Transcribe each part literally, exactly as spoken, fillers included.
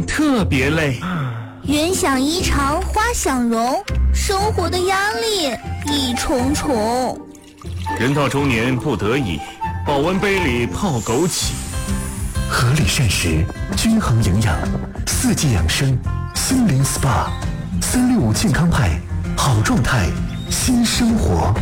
工特别累。 云想衣裳花想容，生活的压力一重重。 人到中年不得已，保温杯里泡枸杞。 合理膳食，均衡营养，四季养生，森林 S P A， 三六五健康派，好状态，新生活。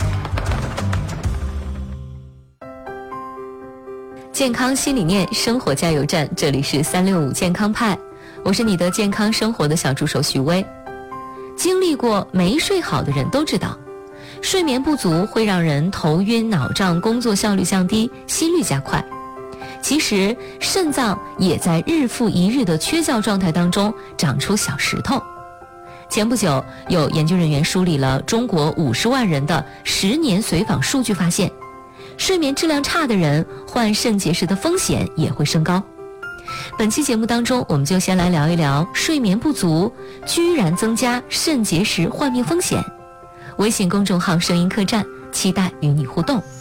健康新理念，生活加油站，这里是三六五健康派，我是你的健康生活的小助手徐薇。经历过没睡好的人都知道，睡眠不足会让人头晕脑胀，工作效率降低，心率加快。其实肾脏也在日复一日的缺觉状态当中长出小石头。前不久有研究人员梳理了中国五十万人的十年随访数据，发现睡眠质量差的人患肾结石的风险也会升高。本期节目当中，我们就先来聊一聊睡眠不足居然增加肾结石患病风险。微信公众号声音客栈，期待与你互动。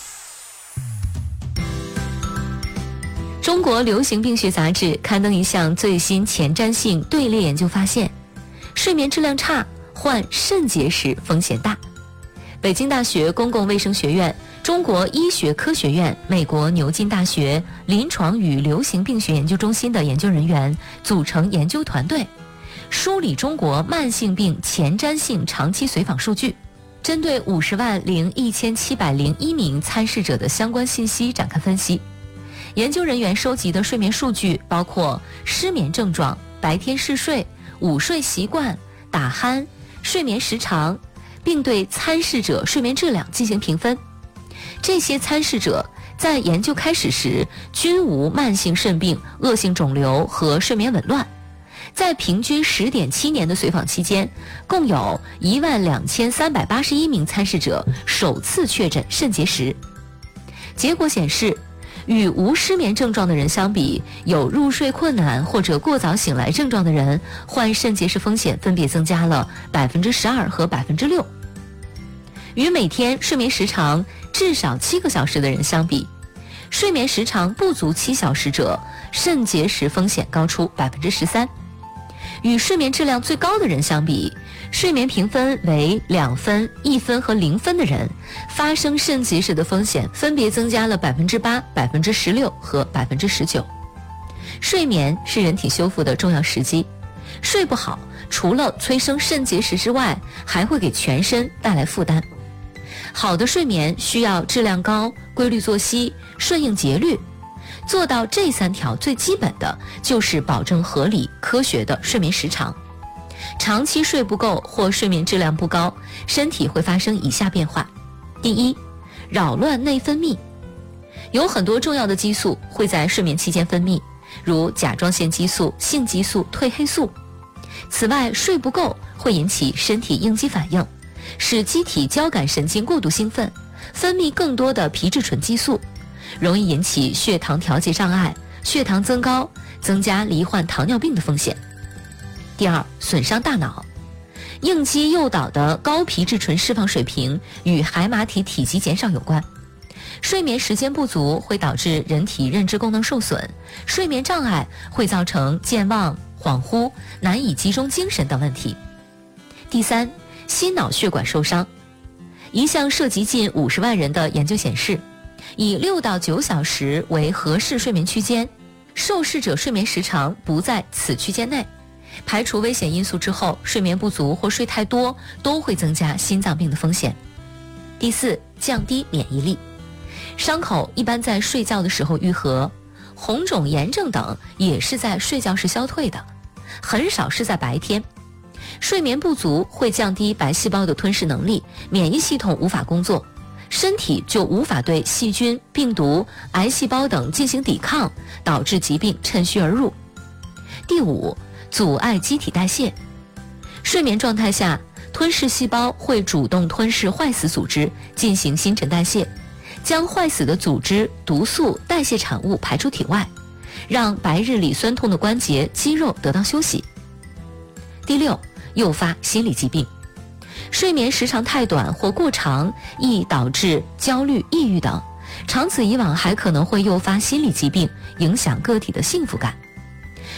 中国流行病学杂志刊登一项最新前瞻性队列研究，发现睡眠质量差患肾结石风险大。北京大学公共卫生学院、中国医学科学院、美国牛津大学临床与流行病学研究中心的研究人员组成研究团队，梳理中国慢性病前瞻性长期随访数据，针对五十万零一千七百零一名参试者的相关信息展开分析。研究人员收集的睡眠数据包括失眠症状、白天嗜睡、午睡习惯、打鼾、睡眠时长，并对参试者睡眠质量进行评分。这些参试者在研究开始时均无慢性肾病、恶性肿瘤和睡眠紊乱。在平均 十点七 年的随访期间，共有一万两千三百八十一名参试者首次确诊肾结石。结果显示，与无失眠症状的人相比，有入睡困难或者过早醒来症状的人患肾结石风险分别增加了 百分之十二 和 百分之六。 与每天睡眠时长至少七个小时的人相比，睡眠时长不足七小时者肾结石风险高出 百分之十三。 与睡眠质量最高的人相比，睡眠评分为两分、一分和零分的人发生肾结石的风险分别增加了 百分之八、百分之十六 和 百分之十九。 睡眠是人体修复的重要时机，睡不好除了催生肾结石之外，还会给全身带来负担。好的睡眠需要质量高、规律作息、顺应节律。做到这三条，最基本的就是保证合理科学的睡眠时长。长期睡不够或睡眠质量不高，身体会发生以下变化。第一，扰乱内分泌。有很多重要的激素会在睡眠期间分泌，如甲状腺激素、性激素、褪黑素。此外，睡不够会引起身体应激反应，使机体交感神经过度兴奋，分泌更多的皮质醇激素，容易引起血糖调节障碍，血糖增高，增加罹患糖尿病的风险。第二，损伤大脑。应激诱导的高皮质醇释放水平与海马体体积减少有关。睡眠时间不足会导致人体认知功能受损，睡眠障碍会造成健忘、恍惚、难以集中精神等问题。第三，心脑血管受伤。一项涉及近五十万人的研究显示，以六到九小时为合适睡眠区间，受试者睡眠时长不在此区间内。排除危险因素之后，睡眠不足或睡太多都会增加心脏病的风险。第四，降低免疫力。伤口一般在睡觉的时候愈合，红肿、炎症等也是在睡觉时消退的，很少是在白天。睡眠不足会降低白细胞的吞噬能力，免疫系统无法工作，身体就无法对细菌、病毒、癌细胞等进行抵抗，导致疾病趁虚而入。第五，阻碍机体代谢。睡眠状态下，吞噬细胞会主动吞噬坏死组织，进行新陈代谢，将坏死的组织、毒素、代谢产物排出体外，让白日里酸痛的关节、肌肉得到休息。第六，诱发心理疾病。睡眠时长太短或过长，易导致焦虑、抑郁等，长此以往还可能会诱发心理疾病，影响个体的幸福感。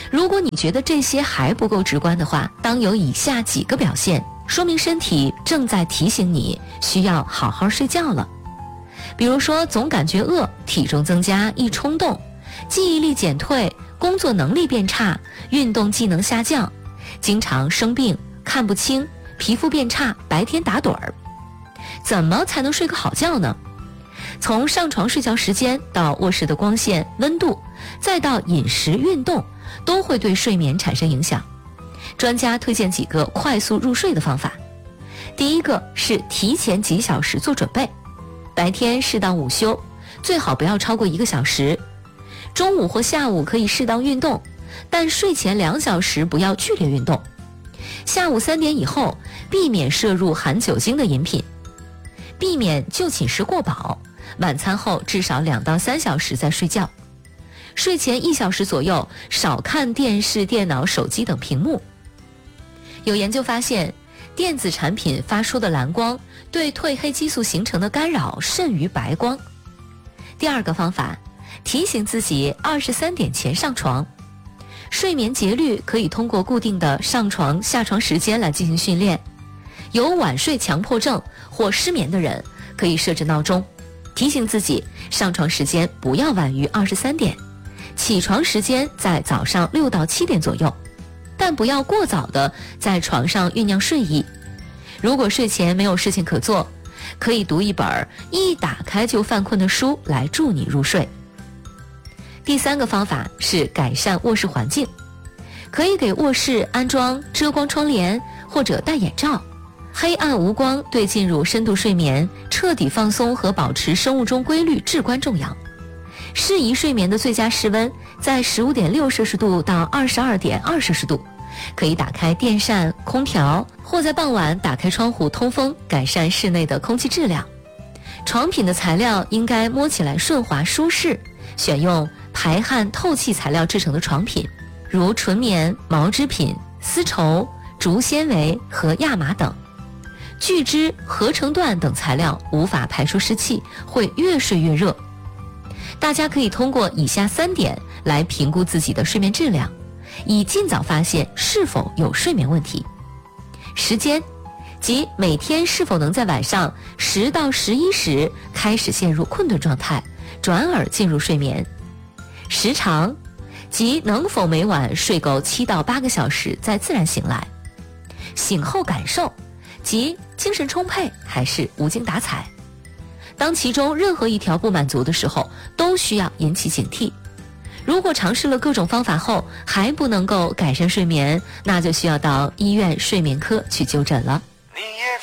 如果你觉得这些还不够直观的话，当有以下几个表现，说明身体正在提醒你需要好好睡觉了。比如说总感觉饿、体重增加、易冲动、记忆力减退、工作能力变差、运动技能下降、经常生病、看不清、皮肤变差、白天打盹儿。怎么才能睡个好觉呢？从上床睡觉时间到卧室的光线、温度，再到饮食、运动，都会对睡眠产生影响。专家推荐几个快速入睡的方法。第一个是提前几小时做准备，白天适当午休，最好不要超过一个小时。中午或下午可以适当运动，但睡前两小时不要剧烈运动。下午三点以后，避免摄入含酒精的饮品，避免就寝时过饱，晚餐后至少两到三小时再睡觉。睡前一小时左右，少看电视、电脑、手机等屏幕。有研究发现，电子产品发出的蓝光对褪黑激素形成的干扰甚于白光。第二个方法，提醒自己二十三点前上床。睡眠节律可以通过固定的上床下床时间来进行训练。有晚睡强迫症或失眠的人，可以设置闹钟，提醒自己上床时间不要晚于二十三点，起床时间在早上六到七点左右，但不要过早的在床上酝酿睡意。如果睡前没有事情可做，可以读一本一打开就犯困的书来助你入睡。第三个方法是改善卧室环境，可以给卧室安装遮光窗帘或者戴眼罩。黑暗无光对进入深度睡眠、彻底放松和保持生物钟规律至关重要。适宜睡眠的最佳室温在 十五点六摄氏度到 二十二点二摄氏度，可以打开电扇、空调，或在傍晚打开窗户通风，改善室内的空气质量。床品的材料应该摸起来顺滑舒适，选用排汗透气材料制成的床品，如纯棉、毛织品、丝绸、竹纤维和亚麻等。聚酯、合成缎等材料无法排出湿气，会越睡越热。大家可以通过以下三点来评估自己的睡眠质量，以尽早发现是否有睡眠问题。时间，即每天是否能在晚上十到十一时开始陷入困顿状态，转而进入睡眠。时长，即能否每晚睡够七到八个小时再自然醒来。醒后感受，即精神充沛还是无精打采。当其中任何一条不满足的时候，都需要引起警惕。如果尝试了各种方法后还不能够改善睡眠，那就需要到医院睡眠科去就诊了。